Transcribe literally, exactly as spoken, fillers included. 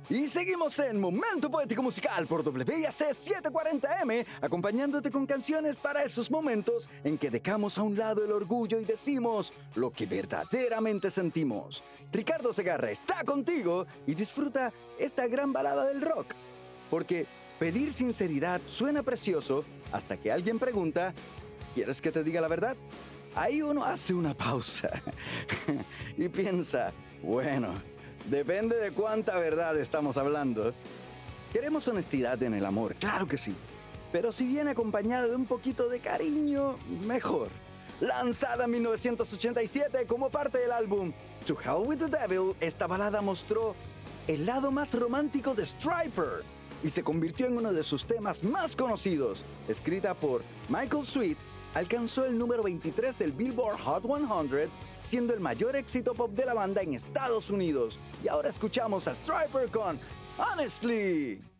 Y seguimos en Momento Poético Musical por W I A C setecientos cuarenta M, acompañándote con canciones para esos momentos en que dejamos a un lado el orgullo y decimos lo que verdaderamente sentimos. Ricardo Segarra está contigo y disfruta esta gran balada del rock. Porque pedir sinceridad suena precioso hasta que alguien pregunta, ¿quieres que te diga la verdad? Ahí uno hace una pausa y piensa, bueno, depende de cuánta verdad estamos hablando. Queremos honestidad en el amor, claro que sí. Pero si viene acompañada de un poquito de cariño, mejor. Lanzada en mil novecientos ochenta y siete como parte del álbum To Hell with the Devil, esta balada mostró el lado más romántico de Stryper y se convirtió en uno de sus temas más conocidos. Escrita por Michael Sweet, alcanzó el número veintitrés del Billboard Hot cien, siendo el mayor éxito pop de la banda en Estados Unidos. Y ahora escuchamos a Stryper con Honestly.